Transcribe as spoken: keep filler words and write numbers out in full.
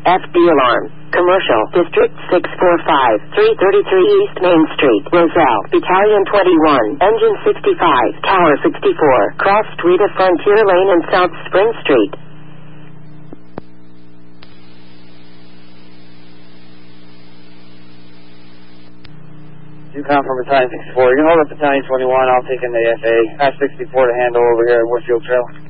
F D alarm. Commercial, District six four five, three thirty-three East Main Street, Roselle, Battalion twenty-one, Engine sixty-five, Tower sixty-four, Cross Street of Frontier Lane and South Spring Street. Yukon from Battalion sixty-four. You can hold up Battalion twenty-one. I'll take in the F A. Pass sixty-four to handle over here at Woodfield Trail.